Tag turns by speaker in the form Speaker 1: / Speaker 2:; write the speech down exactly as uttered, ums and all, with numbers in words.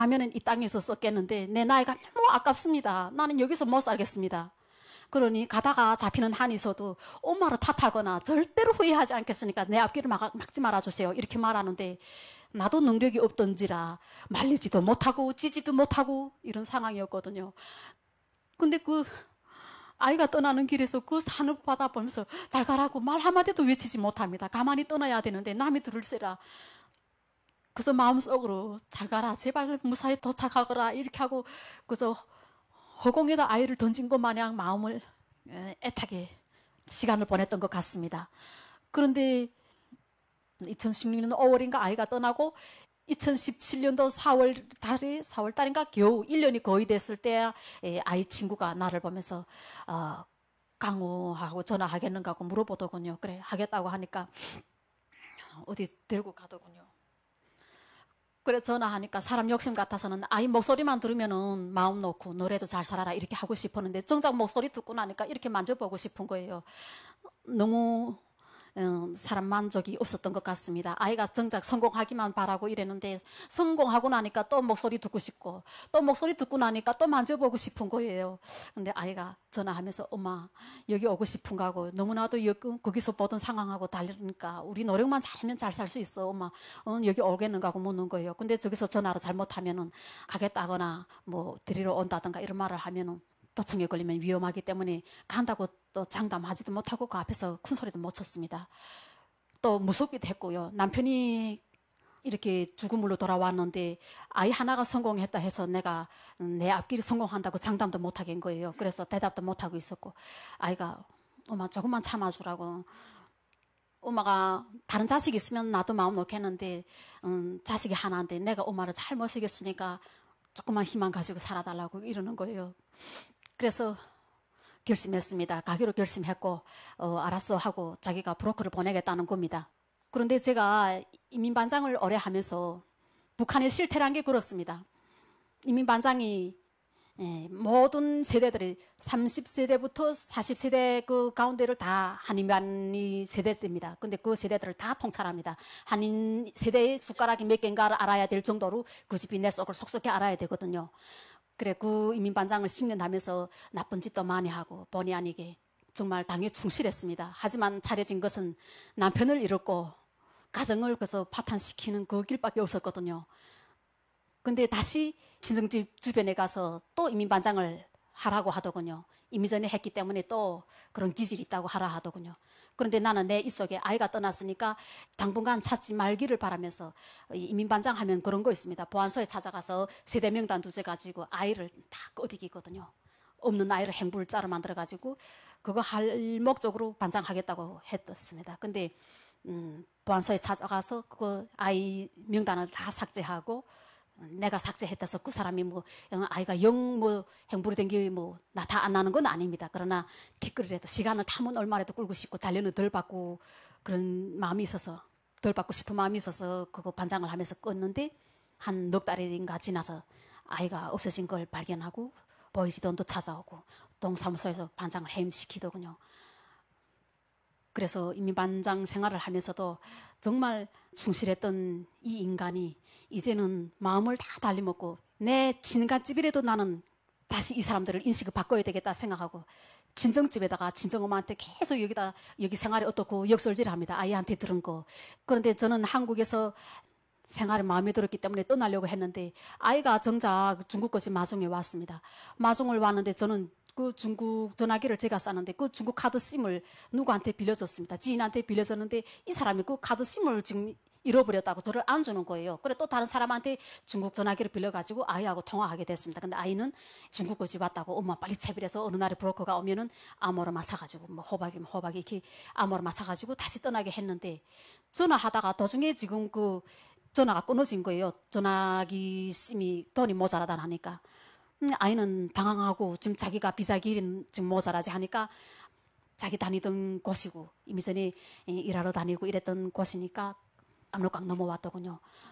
Speaker 1: 하면은 이 땅에서 썼겠는데 내 나이가 너무 아깝습니다. 나는 여기서 못 살겠습니다. 그러니 가다가 잡히는 한이 있어도 엄마를 탓하거나 절대로 후회하지 않겠으니까 내 앞길을 막, 막지 말아주세요. 이렇게 말하는데 나도 능력이 없던지라 말리지도 못하고 찌지도 못하고 이런 상황이었거든요. 근데 그 아이가 떠나는 길에서 그 산을 바라보면서 잘 가라고 말 한마디도 외치지 못합니다. 가만히 떠나야 되는데 남이 들을세라. 그래서 마음속으로 잘 가라 제발 무사히 도착하거라 이렇게 하고 그래서 허공에다 아이를 던진 것 마냥 마음을 애타게 시간을 보냈던 것 같습니다. 그런데 이천십육 년 오월인가 아이가 떠나고 이천십칠 년도 사월 달에 사월 달인가 겨우 일 년이 거의 됐을 때 아이 친구가 나를 보면서 어, 강우하고 전화하겠는가 하고 물어보더군요. 그래 하겠다고 하니까 어디 데리고 가더군요. 그래 전화하니까 사람 욕심 같아서는 아이 목소리만 들으면은 마음 놓고 노래도 잘 살아라 이렇게 하고 싶었는데 정작 목소리 듣고 나니까 이렇게 만져보고 싶은 거예요. 너무 음, 사람 만족이 없었던 것 같습니다. 아이가 정작 성공하기만 바라고 이랬는데 성공하고 나니까 또 목소리 듣고 싶고 또 목소리 듣고 나니까 또 만져보고 싶은 거예요. 근데 아이가 전화하면서 엄마 여기 오고 싶은가 하고 너무나도 여기, 거기서 보던 상황하고 다르니까 우리 노력만 잘하면 잘 살 수 있어 엄마 어, 여기 오겠는가 하고 묻는 거예요. 근데 저기서 전화로 잘못하면은 가겠다거나 뭐 데리러 온다든가 이런 말을 하면은 도청에 걸리면 위험하기 때문에 간다고 또 장담하지도 못하고 그 앞에서 큰 소리도 못 쳤습니다. 또 무섭기도 했고요. 남편이 이렇게 죽음으로 돌아왔는데 아이 하나가 성공했다 해서 내가 내 앞길이 성공한다고 장담도 못하게 한 거예요. 그래서 대답도 못하고 있었고 아이가 엄마 조금만 참아주라고 엄마가 다른 자식이 있으면 나도 마음 놓겠는데 음, 자식이 하나인데 내가 엄마를 잘 모시겠으니까 조금만 희망 가지고 살아달라고 이러는 거예요. 그래서 결심했습니다. 가기로 결심했고 어, 알았어 하고 자기가 브로커를 보내겠다는 겁니다. 그런데 제가 이민반장을 오래 하면서 북한의 실태란 게 그렇습니다. 이민반장이 예, 모든 세대들이 삼십 세대부터 사십 세대 그 가운데를 다 한인반이 세대입니다. 근데 그 세대들을 다 통찰합니다. 한인 세대의 숟가락이 몇 개인가를 알아야 될 정도로 그 집이 내 속을 속속히 알아야 되거든요. 그래 그 이민반장을 십 년 하면서 나쁜 짓도 많이 하고 본의 아니게 정말 당에 충실했습니다. 하지만 잘해진 것은 남편을 잃었고 가정을 그래서 파탄시키는 그 길밖에 없었거든요. 근데 다시 친정집 주변에 가서 또 이민반장을 하라고 하더군요. 이미 전에 했기 때문에 또 그런 기질이 있다고 하라 하더군요. 그런데 나는 내 입속에 아이가 떠났으니까 당분간 찾지 말기를 바라면서 이민반장 하면 그런 거 있습니다. 보안소에 찾아가서 세대 명단 두세 가지고 아이를 다 꺼디기거든요. 없는 아이를 행불자로 만들어가지고 그거 할 목적으로 반장하겠다고 했었습니다. 근데 음, 보안소에 찾아가서 그거 아이 명단을 다 삭제하고 내가 삭제했다서 그 사람이 뭐 아이가 영 뭐 행불이 된 게 뭐 나 다 안 나는 건 아닙니다. 그러나 티끌이라도 시간을 타면 얼마라도 끌고 싶고 단련을 덜 받고 그런 마음이 있어서 덜 받고 싶은 마음이 있어서 그거 반장을 하면서 껐는데 한 넉 달인가 지나서 아이가 없어진 걸 발견하고 보이지돈도 찾아오고 동사무소에서 반장을 해임시키더군요. 그래서 이민반장 생활을 하면서도 정말 충실했던 이 인간이 이제는 마음을 다 달리먹고 내 친갓집이라도 나는 다시 이 사람들을 인식을 바꿔야 되겠다 생각하고 친정집에다가 친정엄마한테 계속 여기다 여기 생활이 어떻고 역설질을 합니다. 아이한테 들은 거. 그런데 저는 한국에서 생활이 마음에 들었기 때문에 떠나려고 했는데 아이가 정작 중국 것이 마중에 왔습니다. 마중을 왔는데 저는 그 중국 전화기를 제가 쌌는데 그 중국 카드 심을 누구한테 빌려줬습니다. 지인한테 빌려줬는데 이 사람이 그 카드 심을 지금 잃어버렸다고 저를 안 주는 거예요. 그래 또 다른 사람한테 중국 전화기를 빌려가지고 아이하고 통화하게 됐습니다. 근데 아이는 중국 것이 왔다고 엄마 빨리 채비해서 어느 날에 브로커가 오면은 암호를 맞춰가지고 뭐 호박이면 호박이 이렇게 암호를 맞춰가지고 다시 떠나게 했는데 전화하다가 도중에 지금 그 전화가 끊어진 거예요. 전화기 심이 돈이 모자라다 하니까. 음, 아이는 당황하고 지금 자기가 비자기는 지금 모자라지 하니까 자기 다니던 곳이고 이미 전에 일하러 다니고 이랬던 곳이니까 압록강 넘어왔더군요.